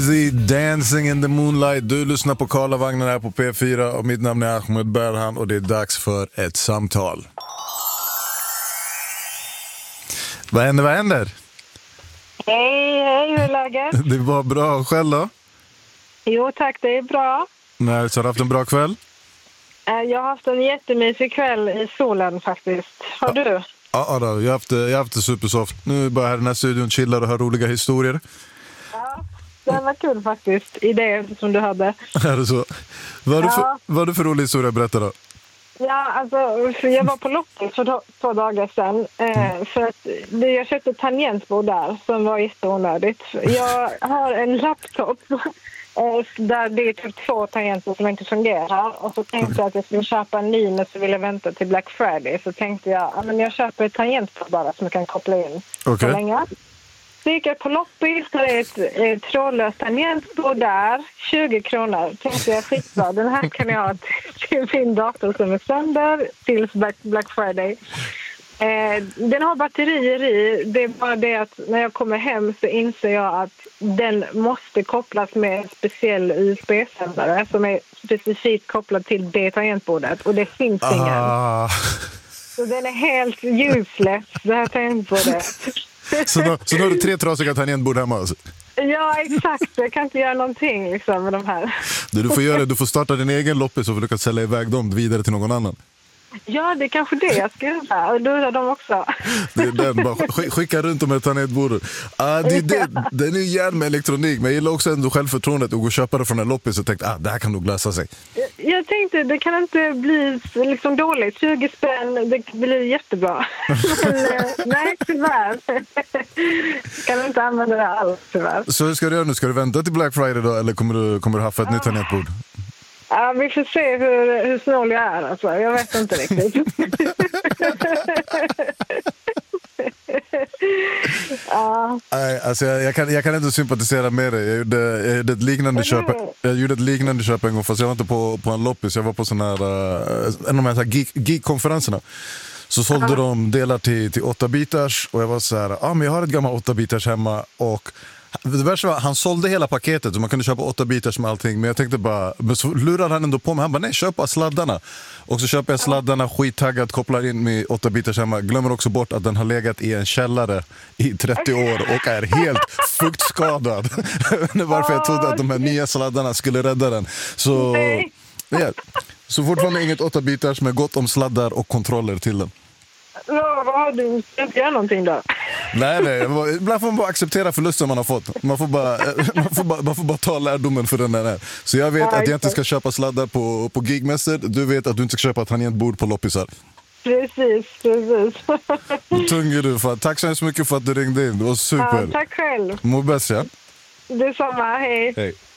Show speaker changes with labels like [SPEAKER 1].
[SPEAKER 1] Dancing in the Moonlight. Du lyssnar på Karlavagnen här på P4 och mitt namn är Ahmed Berhan och det är dags för ett samtal. Vad händer?
[SPEAKER 2] Hej, hur är läget?
[SPEAKER 1] Det var bra, själv då?
[SPEAKER 2] Jo tack, det är bra.
[SPEAKER 1] Nej, så har du haft en bra kväll?
[SPEAKER 2] Jag har haft en jättemysig kväll i solen faktiskt. Har du?
[SPEAKER 1] Ja då, jag har haft det supersoft. Nu är jag bara här i den här studion, chillar och har roliga historier.
[SPEAKER 2] Ja, det var kul faktiskt, idén som du hade.
[SPEAKER 1] Är det så? Vad är det för rolig historia att berätta då?
[SPEAKER 2] Ja, alltså jag var på loppis för 2 dagar sedan. För att jag köpte ett tangentbord där som var jätteonödigt. Jag har en laptop där det är typ 2 tangenter som inte fungerar. Och så tänkte jag att jag skulle köpa en ny, men så ville jag vänta till Black Friday. Så tänkte jag köper ett tangentbord bara som jag kan koppla in så länge. Så gick jag på loppis, där är ett trådlöst tangentbord där, 20 kronor. Tänkte jag, skitbra, den här kan jag ha till min dator som är sönder tills Black Friday. Den har batterier i, det är bara det att när jag kommer hem så inser jag att den måste kopplas med en speciell USB-sändare som är specifikt kopplad till det tangentbordet och det finns ingen. Så den är helt useless, det här tangentbordet.
[SPEAKER 1] Så nu har du 3 trasiga tangentbord hemma alltså?
[SPEAKER 2] Ja, exakt. Jag kan inte göra någonting liksom, med de här.
[SPEAKER 1] Du får starta din egen loppis och försöka sälja iväg dem vidare till någon annan.
[SPEAKER 2] Ja, det är kanske det jag ska göra. Och lura dem också.
[SPEAKER 1] Det är den, bara skicka runt dem ett tangentbord. Det är ju järn med elektronik, men jag gillar också ändå självförtroendet att gå och köpa det från en loppis och tänkte, det här kan nog lösa sig.
[SPEAKER 2] Jag tänkte, det kan inte bli liksom dåligt. 20 spänn, det blir jättebra. Men, nej, tyvärr. Kan inte använda det alls, tyvärr.
[SPEAKER 1] Så hur ska du göra nu? Ska du vänta till Black Friday då, eller kommer du haffa ett nytt tangentbord?
[SPEAKER 2] Ja, vi får se hur snål jag är. Alltså. Jag vet inte riktigt.
[SPEAKER 1] Alltså jag kan inte sympatisera med dig. Jag gjorde ett liknande köp en gång, fast jag var inte på en loppis. Jag var på sån här en av de här geek-konferenserna. Så sålde de delar till 8-bitars och jag var så här, men jag har ett gammalt 8-bitars hemma och det värsta var, han sålde hela paketet och man kunde köpa 8-bitars med allting, men jag tänkte bara, men så lurade han ändå på mig, han bara, nej, köp bara sladdarna. Och så köper jag sladdarna, skittaggad, kopplar in med 8-bitars hemma, glömmer också bort att den har legat i en källare i 30 år och är helt fuktskadad. Varför jag trodde att de här nya sladdarna skulle rädda den. Så, yeah. Så fortfarande inget 8-bitars med gott om sladdar och kontroller till den.
[SPEAKER 2] Ja, du ska inte göra någonting då.
[SPEAKER 1] Nej, ibland får man bara acceptera förlusten man har fått. Man får bara ta lärdomen för den där. Så jag vet att jag inte ska köpa sladdar på gigmässor. Du vet att du inte ska köpa tangentbord på loppisar.
[SPEAKER 2] Precis.
[SPEAKER 1] Tunge du, fan. Tack så hemskt mycket för att du ringde in. Det var super.
[SPEAKER 2] Ja, tack själv.
[SPEAKER 1] Må bäst, ja.
[SPEAKER 2] Detsamma, hej.
[SPEAKER 1] Hej.